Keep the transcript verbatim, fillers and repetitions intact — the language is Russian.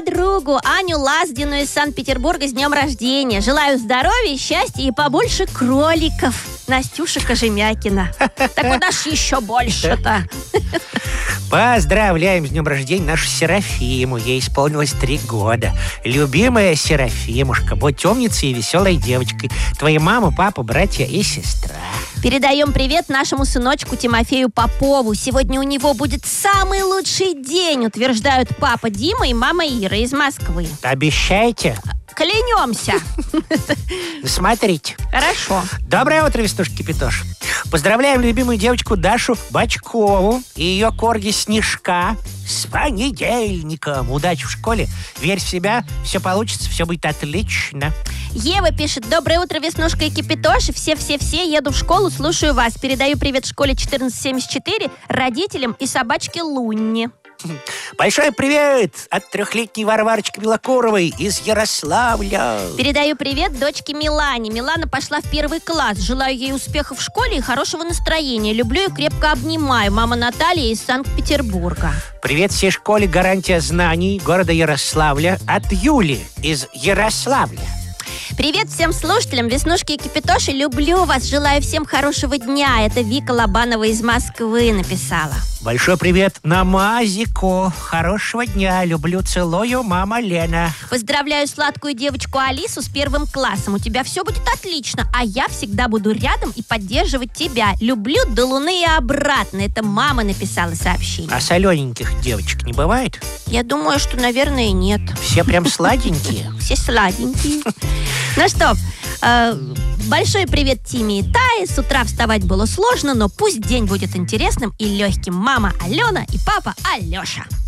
подругу Аню Лаздину из Санкт-Петербурга с днем рождения. Желаю здоровья, счастья и побольше кроликов. Настюша Кожемякина. Так куда ж еще больше-то? Поздравляем с днем рождения нашу Серафиму. Ей исполнилось три года. Любимая Серафимушка, будь умницей и веселой девочкой. Твои мама, папа, братья и сестра. Передаем привет нашему сыночку Тимофею Попову. Сегодня у него будет самый лучший день, утверждают папа Дима и мама Ира из Москвы. Обещаете? Клянемся. Смотрите. Хорошо. Доброе утро, Веснушка-Кипятош. Поздравляем любимую девочку Дашу Бочкову и ее корги Снежка с понедельником. Удачи в школе, верь в себя, все получится, все будет отлично. Ева пишет: доброе утро, Веснушка и Кипятош. Все-все-все, еду в школу, слушаю вас. Передаю привет школе четырнадцать семьдесят четыре, родителям и собачке Лунне. Большой привет от трехлетней Варварочки Белокуровой из Ярославля. Передаю привет дочке Милане. Милана пошла в первый класс. Желаю ей успехов в школе и хорошего настроения. Люблю и крепко обнимаю. Мама Наталья из Санкт-Петербурга. Привет всей школе «Гарантия знаний» города Ярославля от Юли из Ярославля. Привет всем слушателям Веснушки и Кипятоши. Люблю вас, желаю всем хорошего дня. Это Вика Лобанова из Москвы написала. Большой привет Намазику. Хорошего дня. Люблю, целую, мама Лена. Поздравляю сладкую девочку Алису с первым классом. У тебя все будет отлично, а я всегда буду рядом и поддерживать тебя. Люблю до луны и обратно. Это мама написала сообщение. А солененьких девочек не бывает? Я думаю, что, наверное, нет. Все прям сладенькие? Все сладенькие. Ну что, э, большой привет Тиме и Тае. С утра вставать было сложно, но пусть день будет интересным и легким. Мама Алена и папа Алеша.